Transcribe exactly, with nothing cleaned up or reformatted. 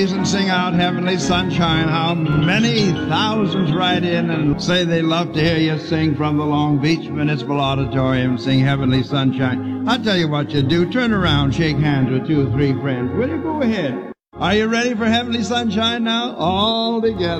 please, and sing out Heavenly Sunshine. How many thousands write in and say they love to hear you sing from the Long Beach Municipal Auditorium, sing Heavenly Sunshine. I'll tell you what you do. Turn around, shake hands with two or three friends. Will you go ahead? Are you ready for Heavenly Sunshine now? All together.